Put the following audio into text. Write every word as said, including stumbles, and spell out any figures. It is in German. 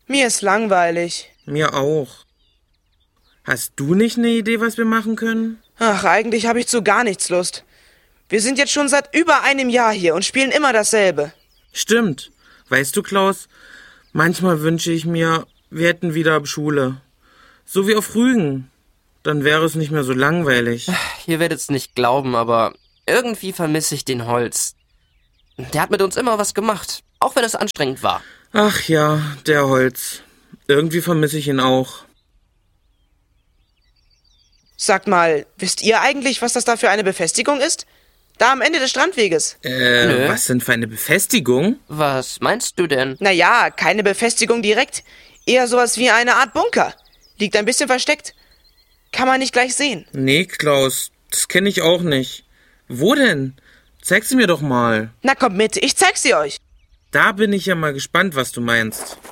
Mir ist langweilig. Mir auch. Hast du nicht eine Idee, was wir machen können? Ach, eigentlich habe ich zu gar nichts Lust. Wir sind jetzt schon seit über einem Jahr hier und spielen immer dasselbe. Stimmt. Weißt du, Klaus, manchmal wünsche ich mir, wir hätten wieder Schule. So wie auf Rügen. Dann wäre es nicht mehr so langweilig. Ihr werdet's nicht glauben, aber irgendwie vermisse ich den Holz. Der hat mit uns immer was gemacht, auch wenn es anstrengend war. Ach ja, der Holz. Irgendwie vermisse ich ihn auch. Sagt mal, wisst ihr eigentlich, was das da für eine Befestigung ist? Da am Ende des Strandweges. Äh, Nö. was denn für eine Befestigung? Was meinst du denn? Naja, keine Befestigung direkt. Eher sowas wie eine Art Bunker. Liegt ein bisschen versteckt. Kann man nicht gleich sehen. Nee, Klaus, das kenne ich auch nicht. Wo denn? Zeig sie mir doch mal. Na kommt mit, ich zeig sie euch. Da bin ich ja mal gespannt, was du meinst.